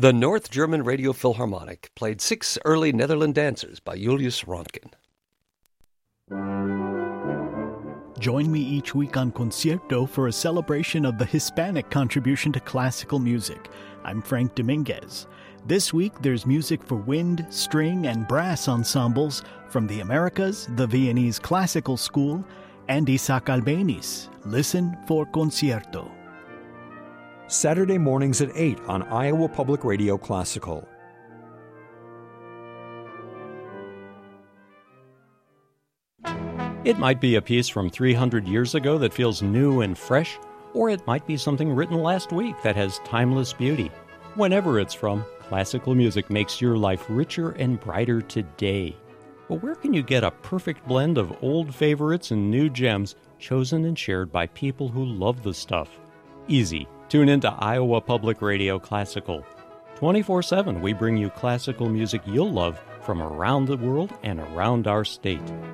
The North German Radio Philharmonic played 6 early Netherland dances by Julius Röntgen. Join me each week on Concierto for a celebration of the Hispanic contribution to classical music. I'm Frank Dominguez. This week, there's music for wind, string, and brass ensembles from the Americas, the Viennese Classical School, and Isaac Albéniz. Listen for Concierto. Saturday mornings at 8 on Iowa Public Radio Classical. It might be a piece from 300 years ago that feels new and fresh, or it might be something written last week that has timeless beauty. Whenever it's from, classical music makes your life richer and brighter today. But where can you get a perfect blend of old favorites and new gems chosen and shared by people who love the stuff? Easy. Tune into Iowa Public Radio Classical. 24/7 we bring you classical music you'll love from around the world and around our state.